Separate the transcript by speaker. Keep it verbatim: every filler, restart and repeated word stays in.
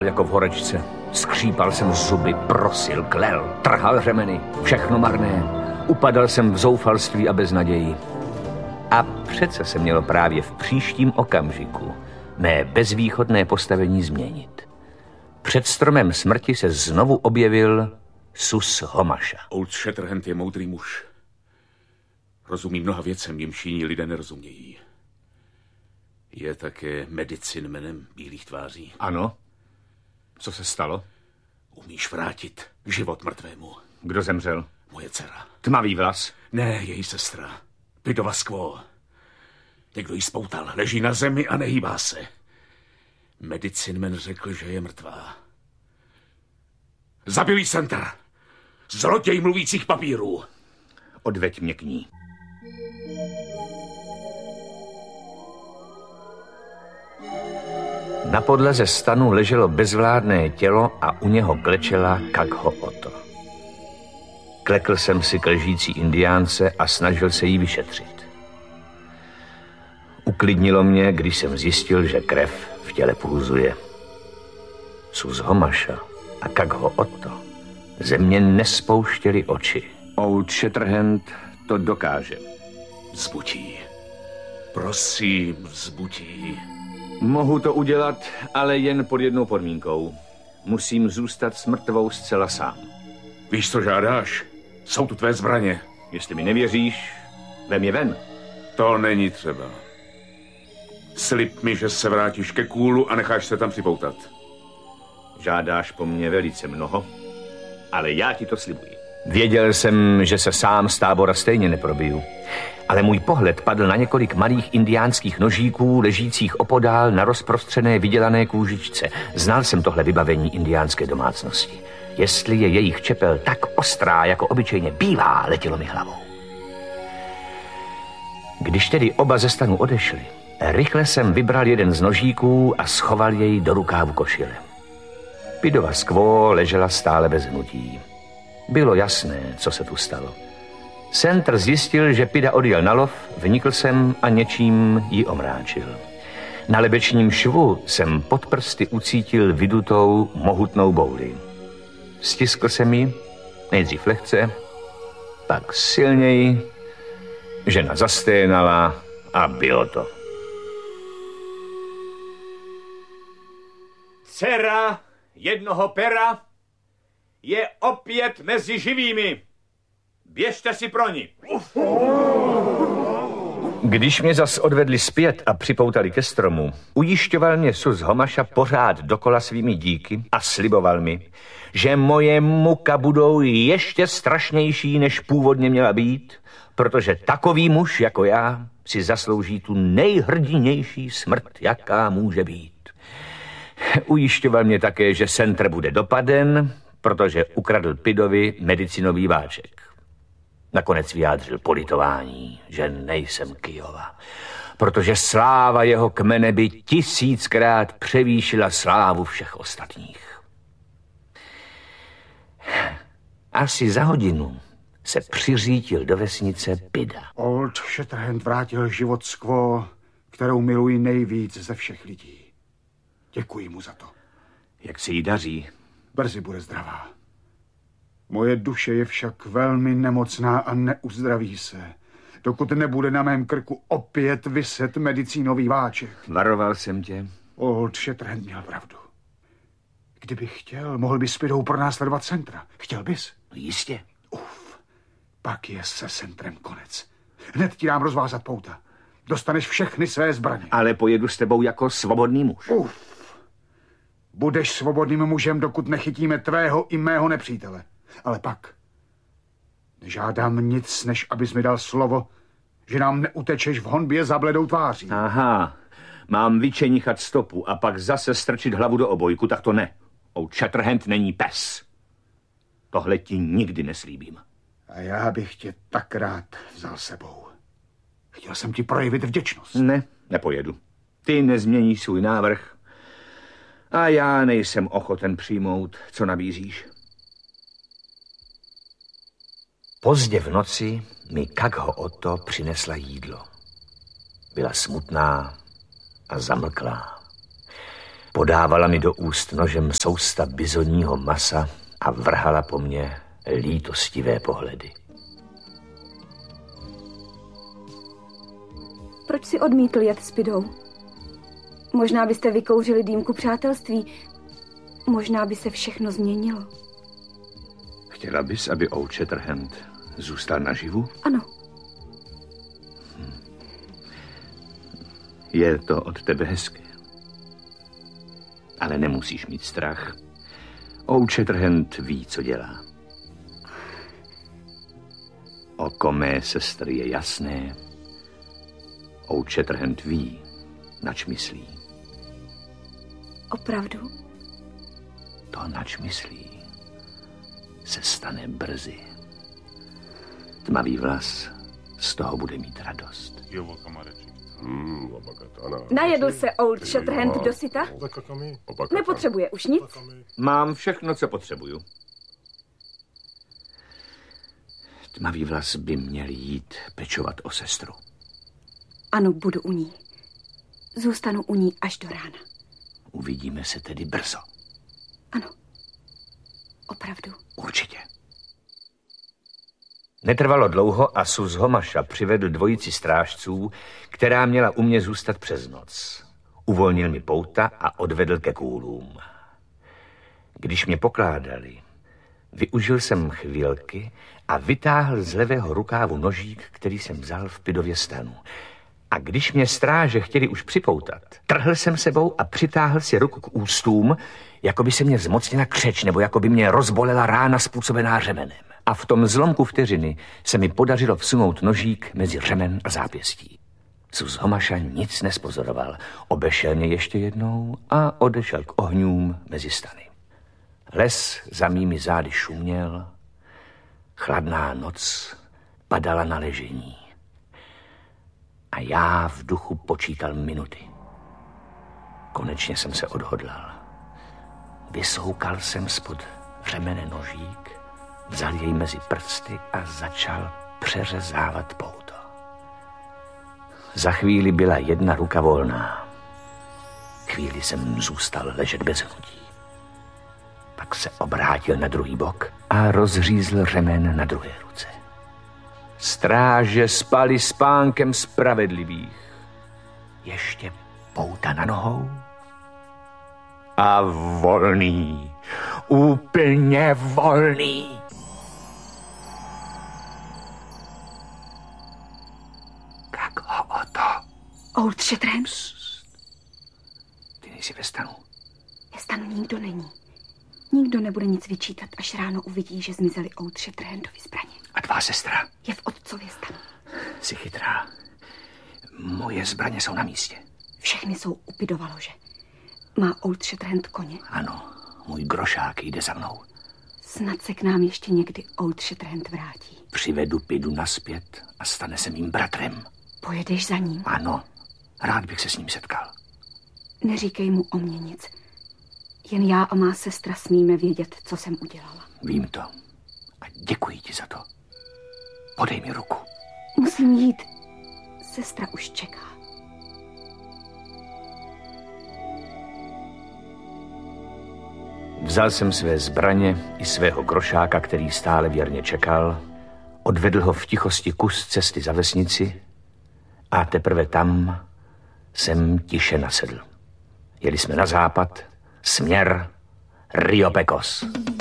Speaker 1: jako v horečce. Skřípal jsem zuby, prosil, klel, trhal řemeny, všechno marné. Upadal jsem v zoufalství a beznaději. A přece se mělo právě v příštím okamžiku mé bezvýchodné postavení změnit. Před stromem smrti se znovu objevil Sus Homaša.
Speaker 2: Old Shatterhand je moudrý muž. Rozumí mnoha věcem, jimž jiní lidé nerozumějí. Je také medicinmanem bílých tváří.
Speaker 1: Ano. Co se stalo?
Speaker 2: Umíš vrátit život mrtvému.
Speaker 1: Kdo zemřel?
Speaker 2: Moje dcera.
Speaker 1: Tmavý vlas?
Speaker 2: Ne, její sestra. Pidova Skvo. Někdo jí spoutal. Leží na zemi a nehýbá se. Medicinman řekl, že je mrtvá. Zabil jí Center. Zloděj mluvících papírů.
Speaker 1: Odveď mě k ní. Na podlaze stanu leželo bezvládné tělo a u něho klečela Kagho Oto. Klekl jsem si k ležící indiánce a snažil se jí vyšetřit. Uklidnilo mě, když jsem zjistil, že krev v těle pulzuje. Sus Homaša a Kagho Oto ze mě nespouštěli oči. Old Shatterhand to dokáže.
Speaker 2: Zbutí. Prosím, zbutí.
Speaker 1: Mohu to udělat, ale jen pod jednou podmínkou. Musím zůstat s mrtvou zcela sám.
Speaker 2: Víš, co žádáš? Jsou tu tvé zbraně.
Speaker 1: Jestli mi nevěříš, vem je ven.
Speaker 2: To není třeba. Slib mi, že se vrátíš ke kůlu a necháš se tam připoutat.
Speaker 1: Žádáš po mně velice mnoho, ale já ti to slibuji. Věděl jsem, že se sám z tábora stejně neprobiju. Ale můj pohled padl na několik malých indiánských nožíků, ležících opodál na rozprostřené vydělané kůžičce. Znal jsem tohle vybavení indiánské domácnosti. Jestli je jejich čepel tak ostrá, jako obyčejně bývá, letělo mi hlavou. Když tedy oba ze stanu odešli, rychle jsem vybral jeden z nožíků a schoval jej do rukávu košile. Pidova Skvo ležela stále bez hnutí. Bylo jasné, co se tu stalo. Center zjistil, že Pida odjel na lov, vnikl jsem a něčím ji omráčil. Na lebečním švu jsem pod prsty ucítil vydutou, mohutnou bouli. Stiskl jsem ji, nejdřív lehce, pak silněji. Žena zasténala a bylo to. Dcera jednoho pera je opět mezi živými. Běžte si pro ní. Když mě zas odvedli zpět a připoutali ke stromu, ujišťoval mě Sus Homaša pořád dokola svými díky a sliboval mi, že moje muka budou ještě strašnější, než původně měla být, protože takový muž jako já si zaslouží tu nejhrdinější smrt, jaká může být. Ujišťoval mě také, že Center bude dopaden, protože ukradl Pidovi medicinový váček. Nakonec vyjádřil politování, že nejsem Kiowa, protože sláva jeho kmene by tisíckrát převýšila slávu všech ostatních. Asi za hodinu se přiřítil do vesnice Pida.
Speaker 3: Old Shatterhand vrátil život Skvo, kterou miluji nejvíc ze všech lidí. Děkuji mu za to.
Speaker 1: Jak se jí daří?
Speaker 3: Brzy bude zdravá. Moje duše je však velmi nemocná a neuzdraví se, dokud nebude na mém krku opět viset medicínový váček.
Speaker 1: Varoval jsem tě.
Speaker 3: Old Shatterhand měl pravdu. Kdybych chtěl, mohl bys s Pidou pronásledovat Centra. Chtěl bys?
Speaker 1: Jistě.
Speaker 3: Uf, pak je se Centrem konec. Hned ti dám rozvázat pouta. Dostaneš všechny své zbraně.
Speaker 1: Ale pojedu s tebou jako svobodný muž.
Speaker 3: Uf. Budeš svobodným mužem, dokud nechytíme tvého i mého nepřítele. Ale pak nežádám nic, než abys mi dal slovo, že nám neutečeš v honbě za bledou tváří.
Speaker 1: Aha, mám vyčenichat stopu a pak zase strčit hlavu do obojku, tak to ne. Old Shatterhand není pes. Tohle ti nikdy neslíbím.
Speaker 3: A já bych tě tak rád vzal sebou. Chtěl jsem ti projevit vděčnost.
Speaker 1: Ne, nepojedu. Ty nezměníš svůj návrh a já nejsem ochoten přijmout, co nabízíš. Pozdě v noci mi Kagho Oto přinesla jídlo. Byla smutná a zamlklá. Podávala mi do úst nožem sousta bizonního masa a vrhala po mně lítostivé pohledy.
Speaker 4: Proč si odmítl jet s Pidou? Možná byste vykouřili dýmku přátelství. Možná by se všechno změnilo.
Speaker 1: Chtěla bys, aby Old Shatterhand zůstal naživu?
Speaker 4: Ano.
Speaker 1: Hm. Je to od tebe hezké. Ale nemusíš mít strach. Old Shatterhand ví, co dělá. Oko mé sestry je jasné. Old Shatterhand ví, nač myslí.
Speaker 4: Opravdu?
Speaker 1: To, nač myslí, se stane brzy. Tmavý vlas z toho bude mít radost.
Speaker 4: Najedl se Old Shatterhand dosyta? Nepotřebuje už nic?
Speaker 1: Mám všechno, co potřebuju. Tmavý vlas by měl jít pečovat o sestru.
Speaker 4: Ano, budu u ní. Zůstanu u ní až do rána.
Speaker 1: Uvidíme se tedy brzo.
Speaker 4: Ano. Opravdu.
Speaker 1: Určitě. Netrvalo dlouho a Sus Homasha přivedl dvojici strážců, která měla u mě zůstat přes noc. Uvolnil mi pouta a odvedl ke kůlům. Když mě pokládali, využil jsem chvilky a vytáhl z levého rukávu nožík, který jsem vzal v Pidově stanu. A když mě stráže chtěli už připoutat, trhl jsem sebou a přitáhl si ruku k ústům, jako by se mě zmocnila křeč, nebo jako by mě rozbolela rána způsobená řemenem. A v tom zlomku vteřiny se mi podařilo vsunout nožík mezi řemen a zápěstí. Sus Homasha nic nespozoroval, obešel mě ještě jednou a odešel k ohňům mezi stany. Les za mými zády šuměl, chladná noc padala na ležení. A já v duchu počítal minuty. Konečně jsem se odhodlal. Vysoukal jsem spod řemene nožík, vzal jej mezi prsty a začal přeřezávat pouto. Za chvíli byla jedna ruka volná. Chvíli jsem zůstal ležet bez hnutí. Pak se obrátil na druhý bok a rozřízl řemen na druhé ruce. Stráže spali spánkem spravedlivých. Ještě pouta na nohou a volný, úplně volný. Jak ho o to?
Speaker 4: Old Shatterhand?
Speaker 1: Ty nejsi ve stanu.
Speaker 4: Ve stanu nikdo není. Nikdo nebude nic vyčítat, až ráno uvidí, že zmizely Old Shatterhandovi zbraně.
Speaker 1: A tvá sestra?
Speaker 4: Je v otcově stanu.
Speaker 1: Jsi chytrá. Moje zbraně jsou na místě.
Speaker 4: Všechny jsou u Pidova lože. Má Old Shatterhand koně?
Speaker 1: Ano, můj grošák jde za mnou.
Speaker 4: Snad se k nám ještě někdy Old Shatterhand vrátí.
Speaker 1: Přivedu Pidu naspět a stane se mým bratrem.
Speaker 4: Pojedeš za ním?
Speaker 1: Ano, rád bych se s ním setkal.
Speaker 4: Neříkej mu o mě nic. Jen já a má sestra smíme vědět, co jsem udělala.
Speaker 1: Vím to. A děkuji ti za to. Podej mi ruku.
Speaker 4: Musím jít. Sestra už čeká.
Speaker 1: Vzal jsem své zbraně i svého grošáka, který stále věrně čekal, odvedl ho v tichosti kus cesty za vesnici a teprve tam jsem tiše nasedl. Jeli jsme na západ, směr Rio Pecos.